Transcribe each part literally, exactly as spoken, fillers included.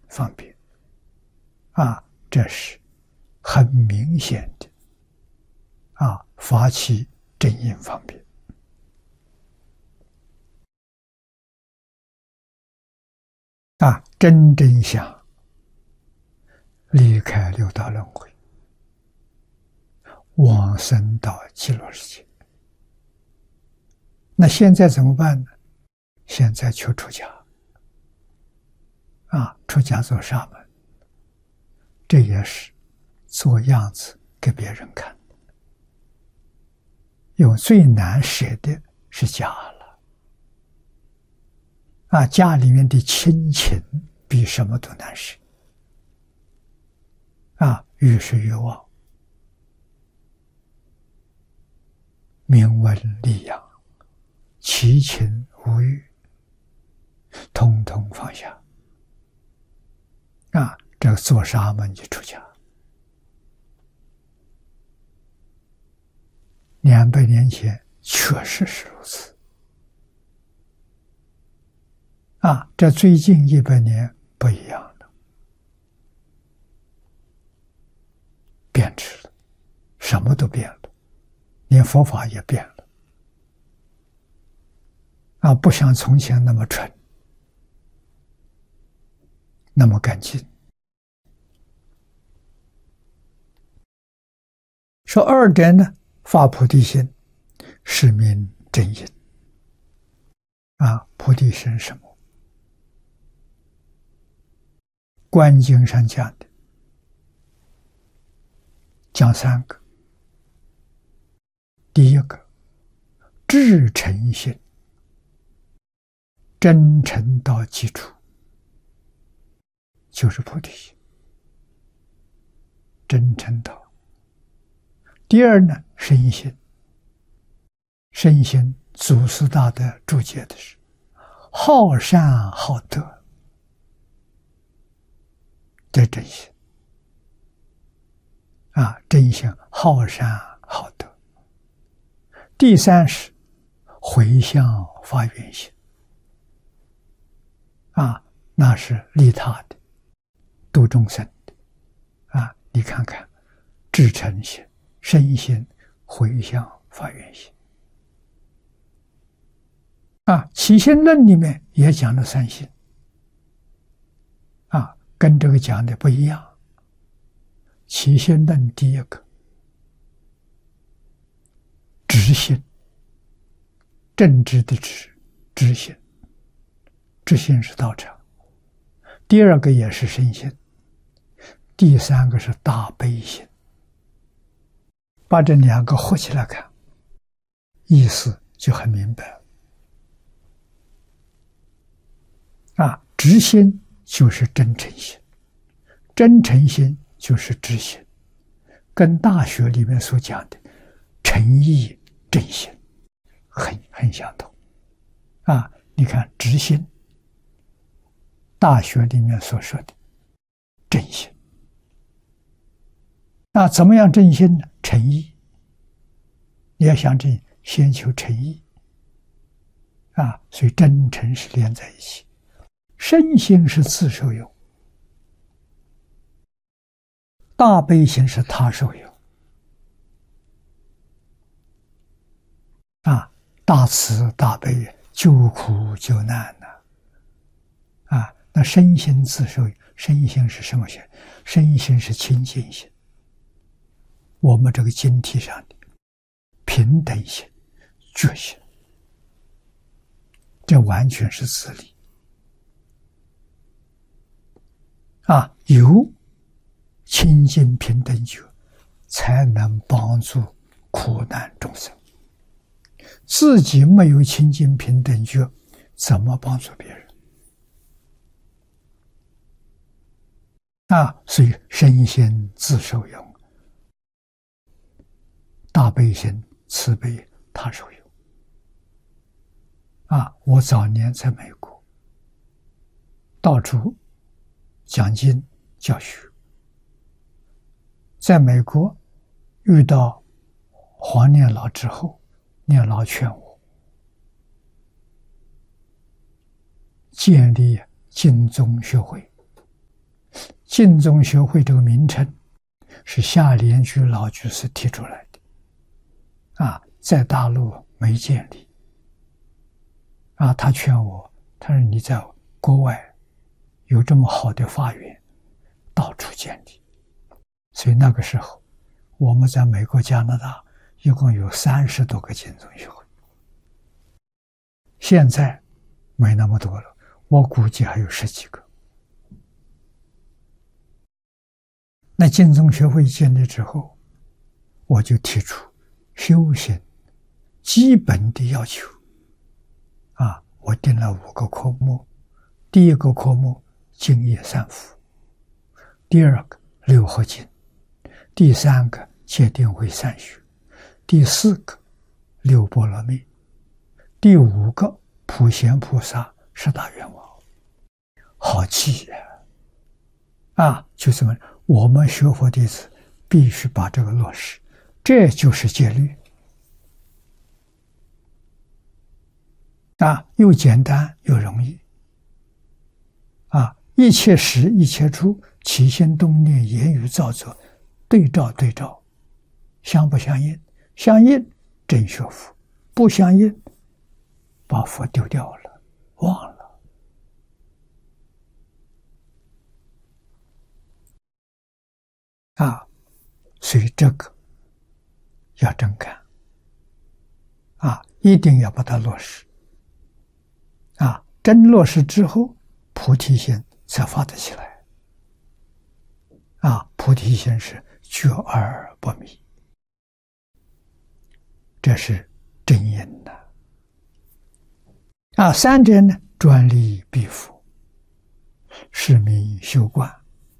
方便啊，这是很明显的啊，发起正因方便啊，真正想离开六道轮回，往生到极乐世界。那现在怎么办呢？现在求出家啊，出家做沙门，这也是做样子给别人看。因为最难舍的是家了啊，家里面的亲情比什么都难舍啊，越是越旺，名闻利养，其情无欲，统统放下啊！这个做沙门就出家。两百年前确实是如此啊！这最近一百年不一样了，变质了，什么都变了，连佛法也变了啊！不像从前那么纯，那么干净。说二点呢，发菩提心，是名正因啊！菩提心什么？观经上讲的，讲三个。第一个，至诚心，真诚到基础，就是菩提心，真诚到。第二呢，身心，身心祖师大德注解的是好善好德，这真心啊，真心好善好德。第三是回向发愿心啊，那是利他的，度众生的啊，你看看至诚心、身心、回向发愿心啊，《起心论》里面也讲了三心啊，跟这个讲的不一样。《起心论》第一个直心，正直的直，直心，直心是道场。第二个也是身心，第三个是大悲心。把这两个合起来看，意思就很明白了啊！直心就是真诚心，真诚心就是直心，跟大学里面所讲的诚意正心很很相同啊！你看直心，大学里面所说的正心，那怎么样正心呢？诚意，你要想正，先求诚意啊！所以真诚是连在一起，身心是自受用，大悲心是他受用啊！大慈大悲，救苦救难呐！啊，那身心自受用，身心是什么心？身心是清净心。我们这个经题上的平等心、觉心，这完全是自利啊！有清净平等觉，才能帮助苦难众生。自己没有清净平等觉，怎么帮助别人啊？所以身心自受用，大悲心、慈悲他受用啊！我早年在美国到处讲经教学，在美国遇到黄念老之后，念老劝我建立经宗学会净宗学会这个名称是夏莲居老居士提出来的，啊，在大陆没建立，啊，他劝我，他说你在国外有这么好的法源，到处建立。所以那个时候，我们在美国、加拿大一共有三十多个净宗学会，现在没那么多了，我估计还有十几个。那净宗学会建立之后，我就提出修行基本的要求，啊，我定了五个科目。第一个科目净业三福，第二个六合经，第三个戒定慧三学，第四个六波罗蜜，第五个普贤菩萨十大愿望。好记呀！啊，就这么，我们学佛弟子必须把这个落实，这就是戒律啊，又简单又容易啊！一切时一切处，起心动念言语造作，对照对照，相不相应？相应真学佛，不相应把佛丢掉了，忘了。啊，所以这个要真干啊，一定要把它落实啊！真落实之后，菩提心才发得起来啊！菩提心是觉而不迷，这是真因的啊！三者呢，专利必福，是名修观。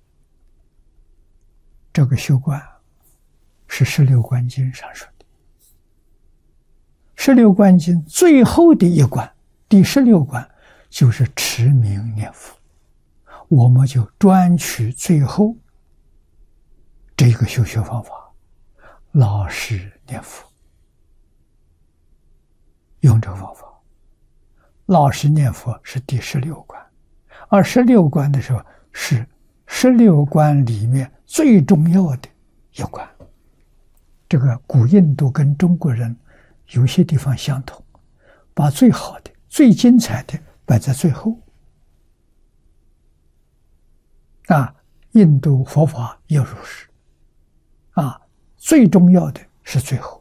这个修观是十六观经上说的，十六观经最后的一关，第十六关就是持名念佛，我们就专取最后这个修学方法，老实念佛，用这个方法。老实念佛是第十六关，而十六关的时候是十六关里面最重要的一关。这个古印度跟中国人有些地方相同，把最好的、最精彩的摆在最后。啊，印度佛法也如是。啊，最重要的是最后。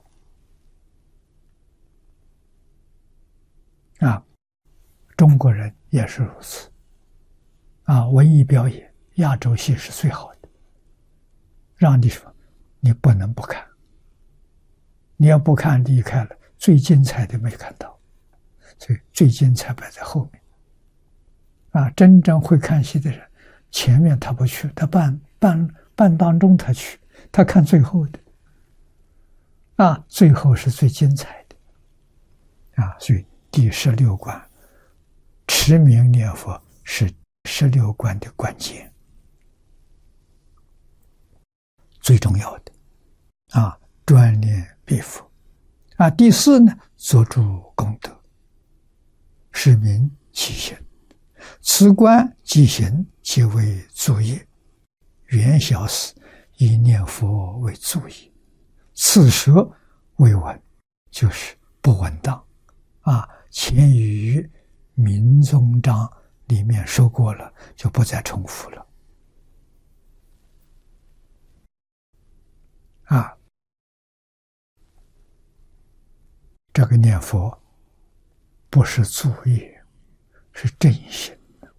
啊，中国人也是如此。啊，文艺表演。亚洲戏是最好的，让你说你不能不看，你要不看离开了，最精彩的没看到，所以最精彩摆在后面。啊，真正会看戏的人，前面他不去，他半半半当中他去，他看最后的。啊，最后是最精彩的。啊，所以第十六关，持名念佛是十六关的关键。最重要的啊，专念必福啊。第四呢，做诸功德，是名其行。此观即行，即为作业。缘小事，以念佛为作业。此舌为稳，就是不稳当啊。前于明宗章里面说过了，就不再重复了。啊，这个念佛不是作业，是真心。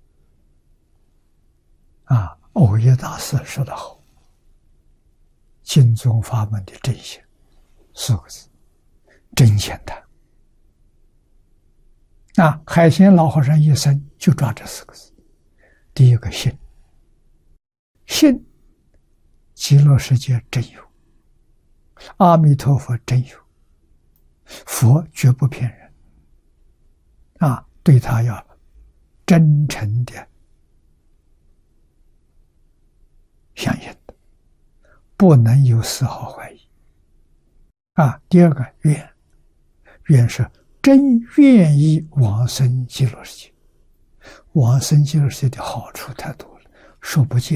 啊，藕益大师说得好，净宗法门的真心四个字，真简单。啊，海贤老和尚一生就抓这四个字。第一个信，信极乐世界真有，阿弥陀佛真有，佛绝不骗人。啊，对他要真诚的相信的，不能有丝毫怀疑。啊，第二个愿，愿是真愿意往生极乐世界。往生极乐世界的好处太多了，说不尽。